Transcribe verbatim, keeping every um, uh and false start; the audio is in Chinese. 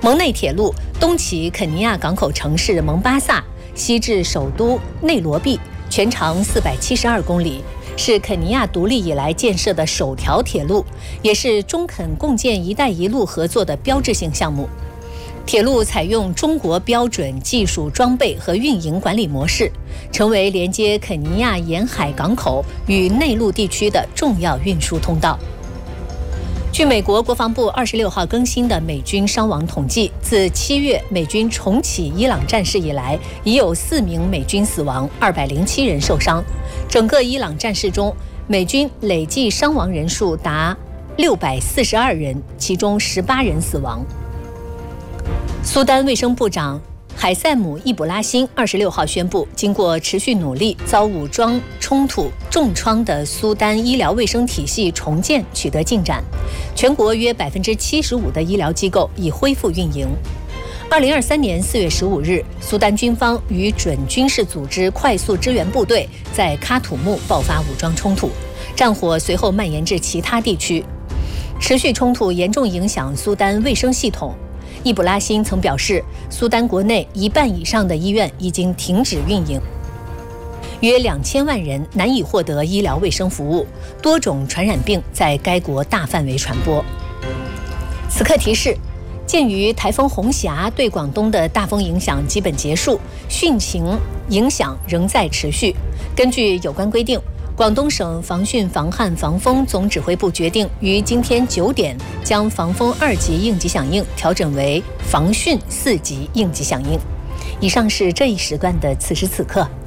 蒙内铁路东起肯尼亚港口城市蒙巴萨，西至首都内罗毕，全长四百七十二公里，是肯尼亚独立以来建设的首条铁路，也是中肯共建“一带一路”合作的标志性项目。铁路采用中国标准技术装备和运营管理模式，成为连接肯尼亚沿海港口与内陆地区的重要运输通道。据美国国防部二十六号更新的美军伤亡统计，自七月美军重启伊朗战事以来，已有四名美军死亡，二百零七人受伤。整个伊朗战事中，美军累计伤亡人数达六百四十二人，其中十八人死亡。苏丹卫生部长海塞姆·易卜拉欣二十六号宣布，经过持续努力，遭武装冲突重创的苏丹医疗卫生体系重建取得进展，全国约百分之七十五的医疗机构已恢复运营。二零二三年四月十五日，苏丹军方与准军事组织快速支援部队在喀土穆爆发武装冲突，战火随后蔓延至其他地区，持续冲突严重影响苏丹卫生系统。易卜拉欣曾表示，苏丹国内一半以上的医院已经停止运营，约两千万人难以获得医疗卫生服务，多种传染病在该国大范围传播。此刻提示，鉴于台风红霞对广东的大风影响基本结束，汛情影响仍在持续。根据有关规定，广东省防汛防旱防风总指挥部决定于今天九点将防风二级应急响应调整为防汛四级应急响应。以上是这一时段的此时此刻。